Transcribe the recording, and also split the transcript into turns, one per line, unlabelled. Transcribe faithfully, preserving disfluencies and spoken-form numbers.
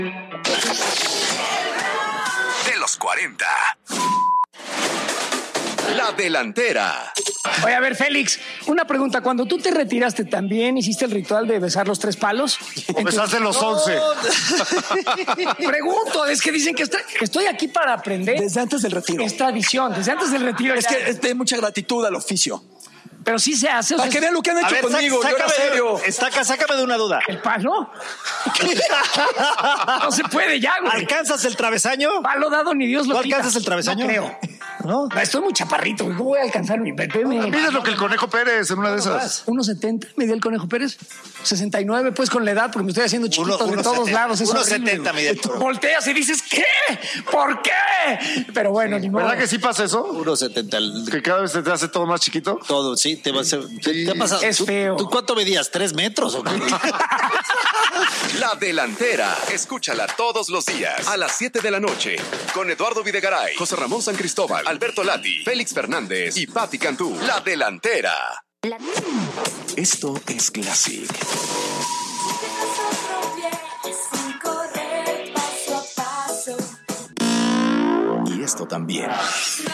De los cuarenta. La delantera.
Oye, a ver, Félix, una pregunta. Cuando tú te retiraste, ¿también hiciste el ritual de besar los tres palos?
O besaste los once.
Pregunto, es que dicen que, está- que estoy aquí para aprender.
Desde antes del retiro.
Es tradición, desde antes del retiro.
Es
ya.
que es de mucha gratitud al oficio.
Pero sí se hace. O
Para
sea,
que vean lo que han
A
hecho
ver,
conmigo.
sá-
Yo era
sácame,
serio.
de, estaca, sácame de una duda.
¿el palo? No se puede ya, güey.
¿Alcanzas el travesaño?
Palo dado ni Dios lo
¿No
quita.
alcanzas el travesaño?
No creo.
¿No?
Estoy muy chaparrito, güey. ¿Cómo voy a alcanzar mi Pepe?
Mides lo que el Conejo Pérez en una de esas.
uno setenta, me dio el Conejo Pérez. sesenta y nueve, pues con la edad, porque me estoy haciendo chiquito
Uno-
de
uno
todos
setenta,
lados. Es
uno
horrible,
setenta
güey.
mide el Conejo.
Volteas y dices, ¿qué? ¿Por qué? Pero bueno, ni modo.
¿Verdad que sí pasa eso?
uno setenta.
Que cada vez te hace todo más chiquito.
Todo, sí, te va a hacer. ¿Te, te ha pasado?
Es
¿Tú-
feo.
¿Tú cuánto medías? ¿Tres metros o qué?
La delantera. Escúchala todos los días a las siete de la noche con Eduardo Videgaray, José Ramón San Cristóbal, Alberto Lati, Félix Fernández y Pati Cantú. La delantera. Esto es Classic. Y esto también.